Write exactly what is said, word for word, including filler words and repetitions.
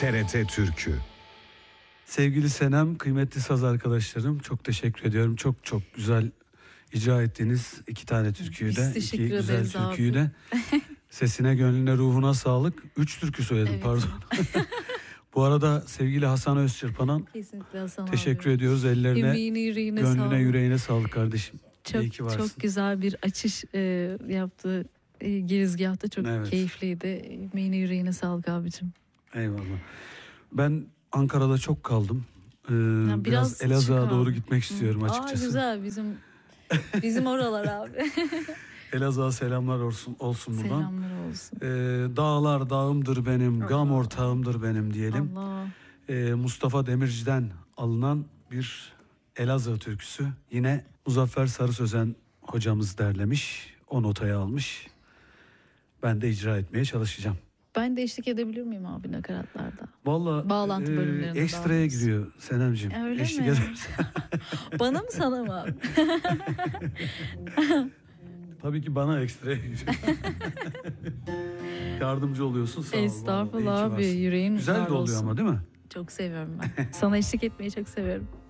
T R T Türkü. Sevgili Senem, kıymetli saz arkadaşlarım, çok teşekkür ediyorum. Çok çok güzel icra ettiğiniz iki tane türküyü de, iki güzel türküyü de. Sesine, gönlüne, ruhuna sağlık. Üç türkü söyledim, Evet. pardon. Bu arada sevgili Hasan Özçırpan'a teşekkür abi. ediyoruz. Ellerine, Emeğine, yüreğine gönlüne, sağlık. yüreğine sağlık kardeşim. Çok, İyi ki varsın. çok güzel bir açış e, yaptı. E, girizgahta çok Evet. keyifliydi. Emeğine, yüreğine sağlık abicim. Eyvallah. Ben Ankara'da çok kaldım. Ee, biraz, biraz Elazığ'a çık doğru abi. gitmek istiyorum açıkçası. Aa, güzel, bizim bizim oralar abi. Elazığ'a selamlar olsun, olsun buradan. Selamlar olsun. Ee, dağlar dağımdır benim, gam ortağımdır benim diyelim. Allah. Ee, Mustafa Demirci'den alınan bir Elazığ türküsü. Yine Muzaffer Sarı Sözen hocamız derlemiş, o notayı almış. Ben de icra etmeye çalışacağım. Ben de eşlik edebilir miyim abi nakaratlarda? Vallahi Bağlantı e, bölümlerinde ekstraya bağlanırız. giriyor Senemciğim. Öyle Eşlik mi? edersen. Bana mı sana mı abi? Tabii ki bana ekstraya giriyor. Yardımcı oluyorsun, sağ ol. Estağfurullah Vallahi iyi ki abi, varsın. yüreğin Güzel var de oluyor olsun. ama değil mi? Çok seviyorum ben. Sana eşlik etmeyi çok seviyorum.